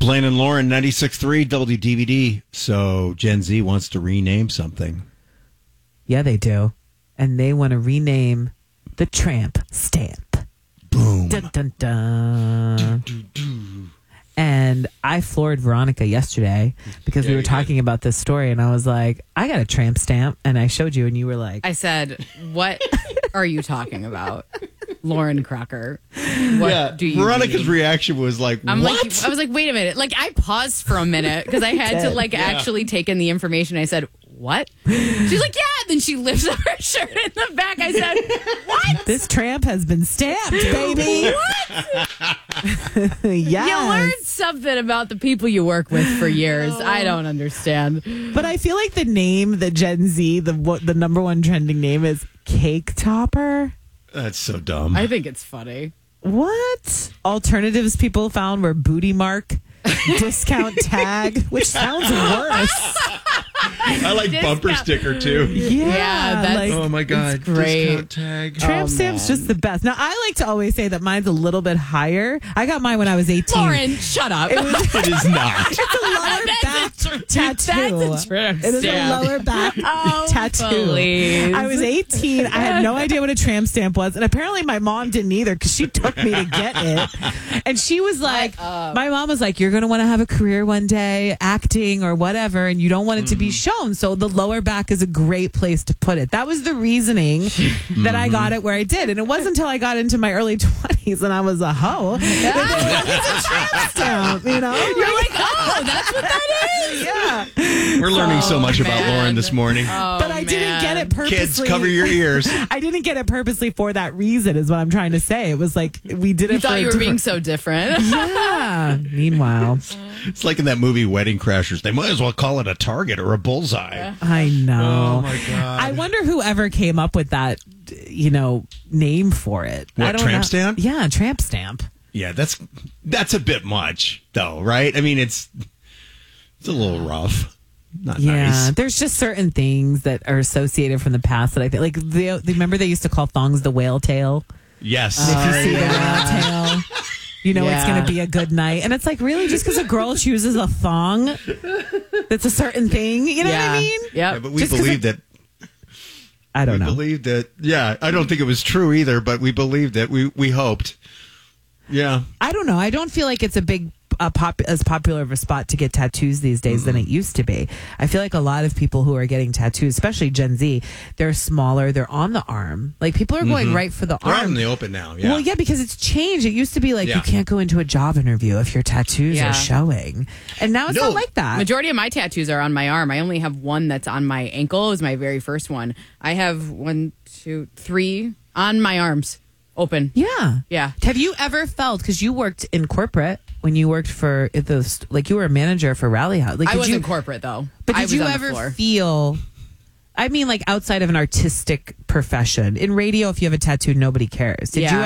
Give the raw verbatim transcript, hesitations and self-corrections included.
Blaine and Lauren, ninety-six point three W D V D. So Gen Z wants to rename something. Yeah, they do. And they want to rename the tramp stamp. Boom. Dun, dun, dun. Do, do, do. And I floored Veronica yesterday because Yeah, we were you talking did. about this story. And I was like, I got a tramp stamp. And I showed you and you were like, I said, what are you talking about? Lauren Crocker. What Yeah, do you Veronica's mean? reaction was like, I'm what? like, I was like, wait a minute. Like, I paused for a minute because I had to, like, Yeah. actually take in the information. I said, what? She's like, yeah. Then she lifts up her shirt in the back. I said, what? this tramp has been stamped, baby. What? Yes. You learned something about the people you work with for years. I don't understand. But I feel like the name that Gen Z, the what, the number one trending name is Cake Topper. That's so dumb. I think it's funny. What? Alternatives people found were Booty Mark, Discount Tag, which sounds worse. I like bumper Discount. sticker too. Yeah. Yeah, that's- like, Oh my god, It's great. discount tag. Tramp Oh, stamp's man. just the best. Now, I like to always say that mine's a little bit higher. I got mine when I was eighteen. Lauren, shut up. It was It is not. it's a lower That's back a tr- tattoo. that's a tramp It is a stamp. lower back Oh, tattoo. please. I was eighteen. I had no idea what a tramp stamp was. And apparently my mom didn't either because she took me to get it. And she was like, my mom was like, you're going to want to have a career one day, acting or whatever, and you don't want it to be shown. So the lower back is a great place to put it. That was the reasoning that I got it where I did. And it wasn't until I got into my early twenties and I was a hoe. It's a tramp stamp, you know? You're like, oh, that's what that is. Yeah. We're learning so much about man. Lauren this morning. Oh, But I didn't get it purposely. Kids, cover your ears. I didn't get it purposely for that reason, is what I'm trying to say. It was like we did it You for thought a you were being different- so different. Yeah. Meanwhile, It's like in that movie Wedding Crashers. They might as well call it a target or a bullseye. I know. Oh my god. I wonder whoever came up with that, you know, name for it. What, I don't tramp know. stamp? Yeah, tramp stamp. Yeah, that's that's a bit much, though, right? I mean, it's it's a little rough. Not Yeah, nice. there's just certain things that are associated from the past that I think, like, they, they remember they used to call thongs the whale tail. Yes. If you see the whale tail, you know it's Yeah. going to be a good night. And it's like, really, just because a girl chooses a thong, that's a certain thing. You know yeah. what I mean? Yep. Yeah, but we Just 'cause believe it- that. I don't we know. believed that. Yeah, I don't think it was true either, but we believed it. We we hoped. Yeah. I don't know. I don't feel like it's a big uh, pop as popular of a spot to get tattoos these days than it used to be. I feel like a lot of people who are getting tattoos, especially Gen Z, they're smaller. They're on the arm. Like people are going right for the We're out arm. in the open now. Yeah. Well, yeah, because it's changed. It used to be like Yeah. you can't go into a job interview if your tattoos Yeah. are showing, and now it's No. not like that. Majority of my tattoos are on my arm. I only have one that's on my ankle. It was my very first one. I have one, two, three on my arms, open. Yeah. Yeah. Have you ever felt, because you worked in corporate when you worked for those, like you were a manager for Rally House. Like, I did wasn't you, corporate though. But I did was you on the ever floor. feel, I mean, like outside of an artistic profession, in radio, if you have a tattoo, nobody cares. Did Yeah. you